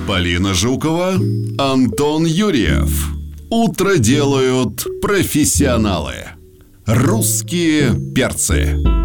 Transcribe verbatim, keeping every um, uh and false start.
Полина Жукова, Антон Юрьев. Утро делают профессионалы. Русские перцы.